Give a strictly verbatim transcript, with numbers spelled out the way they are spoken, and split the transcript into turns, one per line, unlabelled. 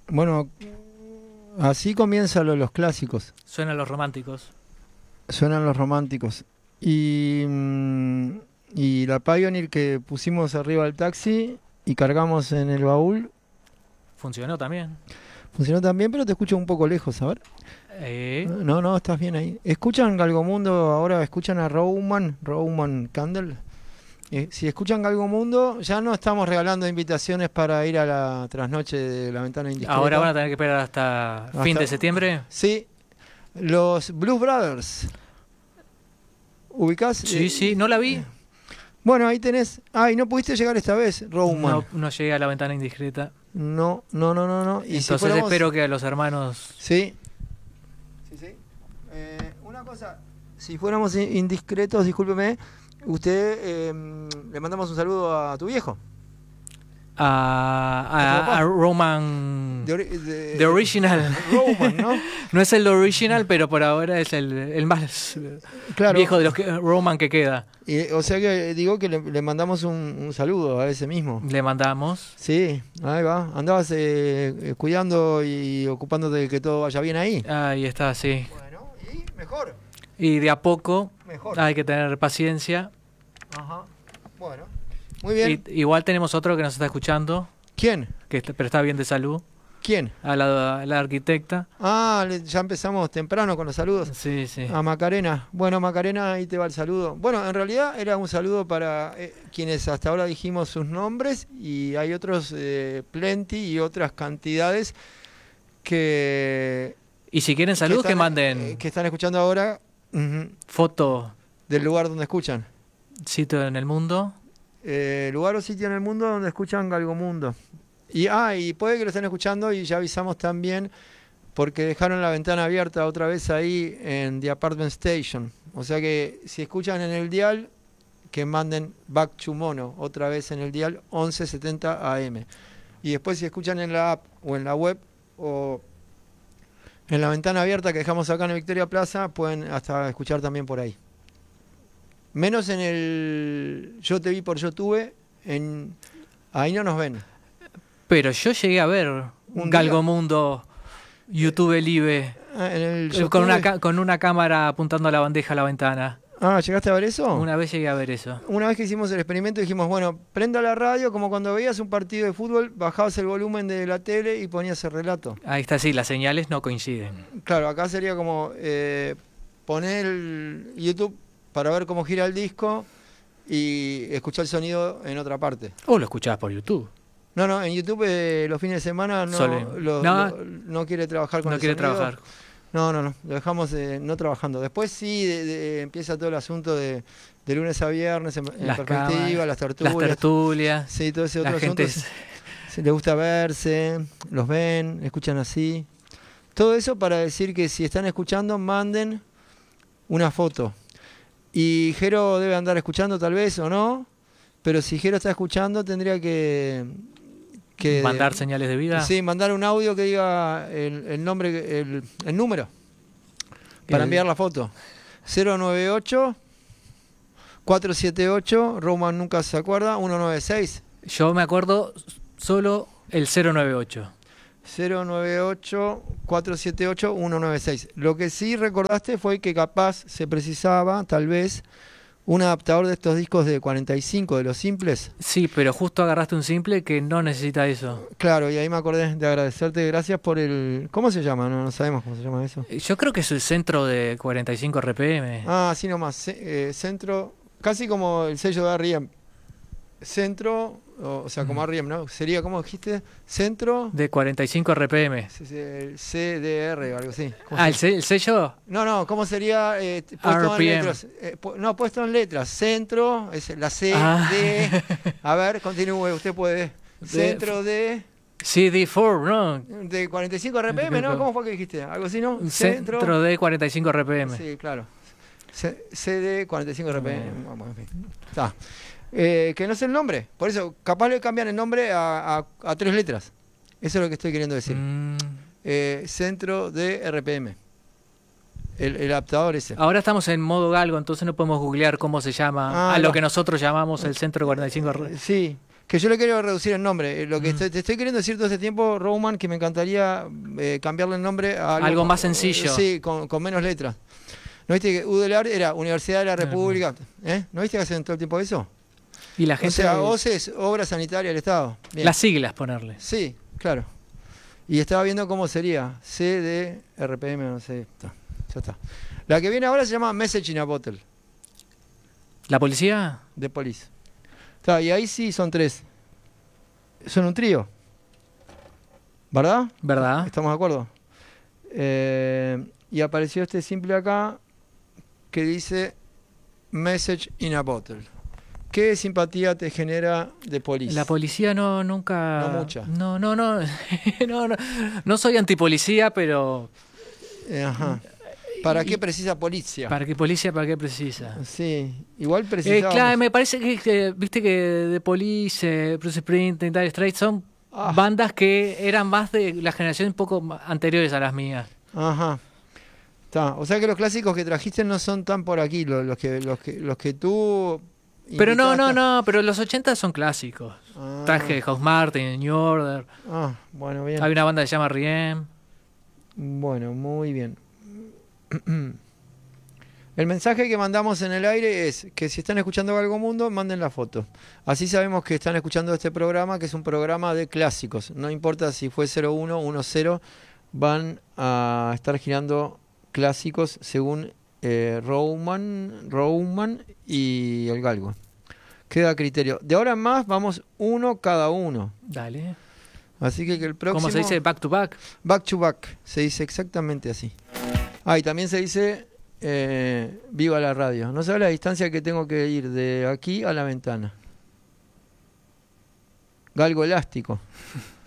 Bueno, así comienzan lo- los clásicos.
Suenan los románticos.
Suenan los románticos. Y, mm, y la Pioneer que pusimos arriba del taxi y cargamos en el baúl,
Funcionó también.
funcionó también, pero te escucho un poco lejos, a ver.
Eh,
No, no, estás bien ahí. ¿Escuchan Galgomundo ahora? ¿Escuchan a Roman, Roman Candle? Eh, si escuchan Galgomundo, ya no estamos regalando invitaciones para ir a la trasnoche de La Ventana Indiscreta.
ahora van a tener que esperar hasta,
Hasta-
fin de septiembre.
Sí, los Blues Brothers. ¿Ubicás?
Sí,
Eh,
sí, no la vi.
Bueno, ahí tenés. Ay, no pudiste llegar esta vez, Roman.
No, no llegué a La Ventana Indiscreta.
No, no, no, no, no. Y si
Entonces
fuéramos-
espero que a los hermanos...
Sí. Sí, sí. Eh, una cosa, si fuéramos in- indiscretos, discúlpeme, usted eh, le mandamos un saludo a tu viejo.
A,
¿A tu
a,
papá?
a Roman...
De, ori- de-
The Original.
Roman, ¿no?
No es el original, pero por ahora es el, el más
Claro.
viejo de los que, Roman que queda.
Y, o sea que digo que le, le mandamos un, un saludo a ese mismo.
Le mandamos.
Sí, ahí va. Andabas eh, eh, cuidando y ocupándote de que todo vaya bien ahí.
Ahí está, sí.
Bueno, y mejor,
Y de a poco
mejor.
hay que tener paciencia.
Ajá. Bueno, muy bien.
Y- igual tenemos otro que nos está escuchando,
¿Quién?
que está- pero está bien de salud,
¿Quién?
a la, a la arquitecta.
Ah, le- ya empezamos temprano con los saludos.
Sí, sí.
A Macarena. Bueno, Macarena, ahí te va el saludo. Bueno, en realidad era un saludo para eh, quienes hasta ahora dijimos sus nombres y hay otros eh, plenty y otras cantidades que,
Y si quieren saludos, que,
están,
manden
eh, que están escuchando ahora ujú,
foto,
del lugar donde escuchan.
sitio en el mundo.
Eh, lugar o sitio en el mundo donde escuchan Galgomundo. Y, ah, y puede que lo estén escuchando y ya avisamos también porque dejaron la ventana abierta otra vez ahí en The Apartment Station. O sea que si escuchan en el dial, que manden Back to Mono otra vez en el dial once setenta A M. Y después si escuchan en la app o en la web o en la ventana abierta que dejamos acá en Victoria Plaza, pueden hasta escuchar también por ahí. Menos en el Yo te vi por Yo tuve, en ahí no nos ven.
Pero yo llegué a ver
Un
un
día-
Galgomundo, YouTube Live,
Ah, en el
eh,
Yo
con, una,
tuve.
ca- con una cámara apuntando a la bandeja a la ventana.
Ah, ¿llegaste a ver eso?
Una vez llegué a ver eso.
Una vez que hicimos el experimento dijimos, bueno, prenda la radio como cuando veías un partido de fútbol, bajabas el volumen de la tele y ponías el relato.
Ahí está, sí, las señales no coinciden.
Claro, acá sería como eh, poner el YouTube para ver cómo gira el disco y escuchar el sonido en otra parte.
O lo escuchabas por YouTube.
No, no, en YouTube eh, los fines de semana no,
Sole-
lo-
no.
lo- no quiere trabajar con
No
el
quiere
sonido.
trabajar.
No, no, no, lo dejamos eh, no trabajando. Después sí de- de- empieza todo el asunto de, de lunes a viernes en, en
Las
perspectiva,
cámaras,
las tertulias.
Las tertulias.
Sí, todo ese otro
La
asunto.
gente
es-
es-
se les gusta verse, los ven, escuchan así. Todo eso para decir que si están escuchando, manden una foto. Y Jero debe andar escuchando tal vez o no, pero si Jero está escuchando tendría que... que
mandar señales de vida.
Sí, mandar un audio que diga el, el nombre, el, el número para
El-
enviar la foto. cero nueve ocho, cuatro siete ocho, Roman nunca se acuerda, uno nueve seis.
Yo me acuerdo solo el cero nueve ocho.
cero nueve ocho, cuatro siete ocho, uno nueve seis. Lo que sí recordaste fue que capaz se precisaba, tal vez, un adaptador de estos discos de cuarenta y cinco, de los simples.
Sí, pero justo agarraste un simple que no necesita eso.
Claro, y ahí me acordé de agradecerte. Gracias por el... ¿Cómo se llama? No, no sabemos cómo se llama eso.
Yo creo que es el centro de cuarenta y cinco R P M.
Ah, así nomás. ce- eh, centro, casi como el sello de R I E M. Centro, o, o sea, como R I E M, ¿no? Sería, ¿cómo dijiste? Centro,
De cuarenta y cinco R P M.
C- C- el C D R o algo así. ¿Cómo
Ah,
se-
¿el, se- el sello?
No, no, ¿cómo sería eh, puesto
R
en
P M.
letras? Eh, pu- no, puesto en letras. Centro, es la C,
Ah.
D. A ver, continúe, usted puede.
De-
Centro de,
C D cuatro, ¿no?
de cuarenta y cinco R P M, ¿no? ¿Cómo fue que dijiste? ¿Algo así, no?
Centro de cuarenta y cinco R P M.
Sí, claro. C- CD cuarenta y cinco R P M. Bueno, en fin. Está. Eh, que no sé el nombre. Por eso, capaz le cambian el nombre a, a- a tres letras. Eso es lo que estoy queriendo decir.
Mm.
Eh, centro de R P M. El, el adaptador ese.
Ahora estamos en modo galgo, entonces no podemos googlear cómo se llama
Ah,
a lo
no.
que nosotros llamamos el centro de cuarenta y cinco R P M.
Sí, Que yo le quiero reducir el nombre. Eh, Lo que
Mm.
estoy- te estoy queriendo decir todo este tiempo, Roman, que me encantaría eh, cambiarle el nombre a algo,
Algo más sencillo.
Sí, con, con menos letras. ¿No viste que U D L A R era Universidad de la República? ¿Eh? ¿No viste que hacen todo el tiempo eso?
Y la
O
gente.
sea, O C E es Obra Sanitaria del Estado. Bien.
Las siglas ponerle.
Sí, claro. Y estaba viendo cómo sería. C D R P M, no sé. Está, ya está. La que viene ahora se llama Message in a Bottle,
¿La policía?
de Police. Está, y ahí sí son tres. Son un trío. ¿Verdad?
¿Verdad?
¿Estamos de acuerdo? Eh, y apareció este simple acá que dice Message in a Bottle. ¿Qué simpatía te genera de Police?
La policía no, nunca.
No mucha.
No, no, no. no, no, no soy antipolicía, pero.
Eh, Ajá. ¿Para
Y-
qué precisa policía?
¿Para qué policía? ¿Para qué precisa?
Sí, igual
Eh,
precisamos.
claro, me parece que, que, viste que The Police, eh, Bruce Springsteen, Dire Straits son
Ah.
bandas que eran más de la generación un poco ma- anteriores a las mías.
Ajá. Está. O sea que los clásicos que trajiste no son tan por aquí, los, los que los que los que tú
Pero no, no,
invitaste.
no, pero los ochenta son clásicos.
Ah.
Traje House Martin, New Order.
Ah, bueno, bien.
Hay una banda que se llama R E M.
Bueno, muy bien. El mensaje que mandamos en el aire es que si están escuchando Galgo Mundo, manden la foto. Así sabemos que están escuchando este programa, que es un programa de clásicos. No importa si fue cero uno, uno cero, van a estar girando clásicos según eh, Roman, Roman y el Galgo. Queda a criterio. De ahora en más vamos uno cada uno.
Dale.
Así que, que el próximo...
¿Cómo se dice? Back to back.
Back to back, se dice exactamente así. Ah, y también se dice eh, viva la radio. No sabe la distancia que tengo que ir de aquí a la ventana. Galgo elástico.